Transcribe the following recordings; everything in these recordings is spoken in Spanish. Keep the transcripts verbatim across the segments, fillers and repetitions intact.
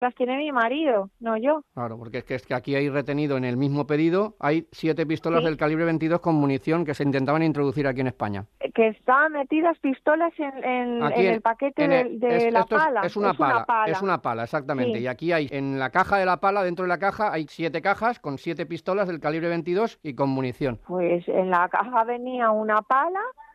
Las tiene mi marido, no yo. Claro, porque es que, es que aquí hay retenido en el mismo pedido, hay siete pistolas ¿Sí? del calibre veintidós con munición que se intentaban introducir aquí en España. Que estaban metidas pistolas en, en, Aquí en el paquete en el, de, de es, la esto es, pala. Es, una, es pala, una pala. Es una pala, exactamente. Sí. Y aquí hay, en la caja de la pala, dentro de la caja, hay siete cajas con siete pistolas del calibre veintidós y con munición. Pues en la caja venía una pala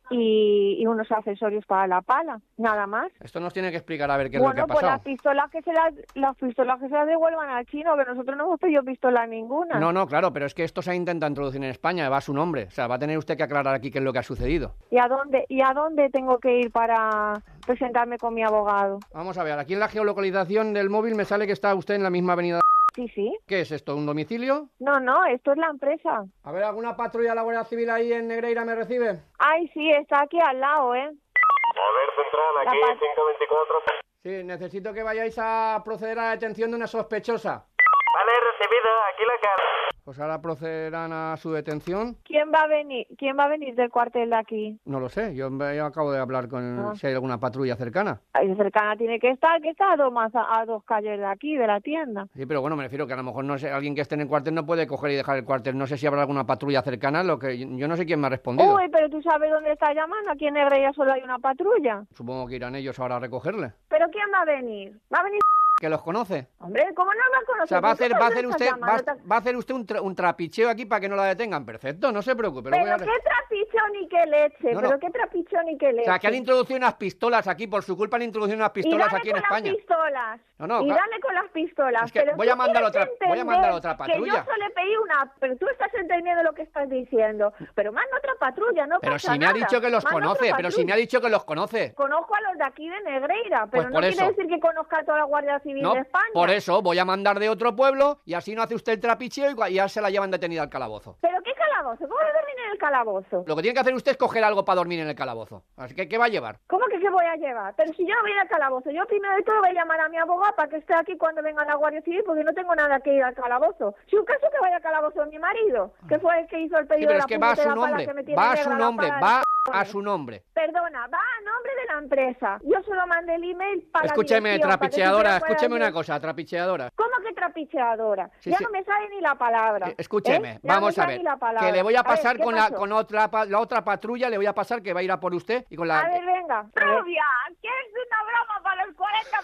y, y unos accesorios para la pala, nada más. Esto nos tiene que explicar a ver qué bueno, es lo que ha pues pasado. las pistolas que se las, las pistolas que se las devuelvan al chino, que nosotros no hemos pedido pistola ninguna. No, no, claro, pero es que esto se ha intentado introducir en España, va a su nombre. O sea, va a tener usted que aclarar aquí qué es lo que ha sucedido. ¿Y a dónde, y a dónde tengo que ir para presentarme con mi abogado? Vamos a ver, aquí en la geolocalización del móvil me sale que está usted en la misma avenida. Sí, sí. ¿Qué es esto, un domicilio? No, no, esto es la empresa. A ver, ¿alguna patrulla de la Guardia Civil ahí en Negreira me recibe? Ay, sí, está aquí al lado, ¿eh? A ver, central, aquí cinco veinticuatro. Sí, necesito que vayáis a proceder a la detención de una sospechosa. Vale, recibido, aquí la cara. Pues ahora procederán a su detención. ¿Quién va a venir? ¿Quién va a venir del cuartel de aquí? No lo sé, yo, yo acabo de hablar con Ah. si hay alguna patrulla cercana. Ahí cercana tiene que estar, que está a dos, más a, a dos calles de aquí, de la tienda. Sí, pero bueno, me refiero que a lo mejor no sé, alguien que esté en el cuartel no puede coger y dejar el cuartel. No sé si habrá alguna patrulla cercana, lo que yo no sé quién me ha respondido. Uy, pero tú sabes dónde está llamando. Aquí en Negreira solo hay una patrulla. Supongo que irán ellos ahora a recogerle. ¿Pero quién va a venir? ¿Va a venir? ¿Que los conoce? Hombre, ¿cómo no va a conocer? O sea, va a hacer, va a hacer ¿Dónde usted, estás va, llamando? va a hacer usted un, tra- un trapicheo aquí para que no la detengan. Perfecto, no se preocupe. Lo voy Pero a... qué trapichón ni qué leche, No, no. pero qué trapichón ni qué O leche. sea, que han introducido unas pistolas aquí, por su culpa han introducido unas y pistolas dale aquí en con España. las pistolas. No, no, y claro. dale con las pistolas. Es que pero voy a tú mandar tienes otra- que voy a mandar entender otra Que patrulla. yo solo le pedí una, pero tú estás entendiendo lo que estás diciendo. Pero manda otra patrulla, no Pero pasa si me ha nada. dicho que los Manda conoce, otra pero si patrulla. me ha dicho que los conoce. Conozco a los de aquí de Negreira, pero Pues no por quiere eso. decir que conozca a toda la Guardia Civil No, de España. por eso voy a mandar de otro pueblo y así no hace usted el trapicheo y gua- ya se la llevan detenida al calabozo. ¿Pero qué calabozo? ¿Cómo va a dormir en el calabozo? Lo que tiene que hacer usted es coger algo para dormir en el calabozo. Así que, ¿qué va a llevar? ¿Cómo que qué voy a llevar? Pero si yo no voy a ir al calabozo, yo primero de todo voy a llamar a mi abogado para que esté aquí cuando venga la Guardia Civil, porque no tengo nada que ir al calabozo. Si un caso que vaya al calabozo es mi marido, que fue el que hizo el Sí, pedido pero de es la que va a su puñetera pala nombre, que me tiene va a negra su la nombre, pala va de a su nombre. Perdona, va a nombre de la empresa. Yo solo mandé el email para Escúcheme, la dirección, para que tú trapicheadora, te lo puedas escúcheme una leer. cosa, trapicheadora. ¿Cómo que trapicheadora? Sí, ya sí. no me sale ni la palabra. Eh, Escúcheme, ¿eh? Ya vamos no me a sale ver, ni la palabra. que le voy a A ver, pasar ¿qué con la pasó? con otra pa- la otra patrulla, le voy a pasar que va a ir a por usted y con la... A ver, venga. A ver. Rubia, que es una broma para los cuarenta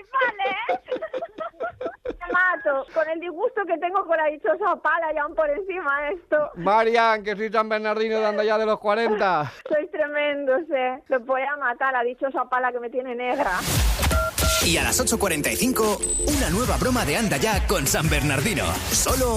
principales. Te mato. Con el disgusto que tengo con la dichosa pala y aún por encima de esto. Marian, que soy San Bernardino de anda ya de los cuarenta. Sois tremendos, eh. Lo voy a matar, la dichosa pala que me tiene negra. Y a las ocho cuarenta y cinco, una nueva broma de Anda Ya con San Bernardino. Solo